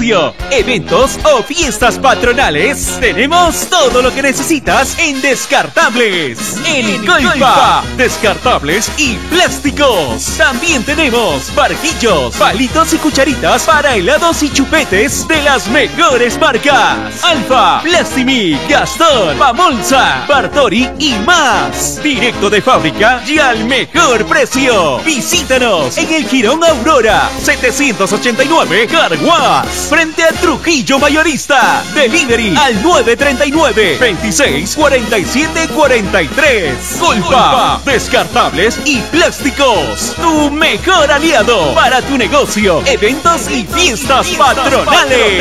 negocio, eventos o fiestas patronales, tenemos todo lo que necesitas en Descartables. En Golfa, descartables y plásticos. También tenemos barquillos, palitos y cucharitas para helados y chupetes de las mejores marcas: Alfa, Plastimi, Gastón, Pamolsa, Bartori y más. Directo de fábrica y al mejor precio. Visítanos en el Jirón Aurora 789 Carguas, frente a Trujillo Mayorista. Delivery al 939-264743. Golfa, descartables y plásticos. Tu mejor aliado para tu negocio, eventos y fiestas patronales.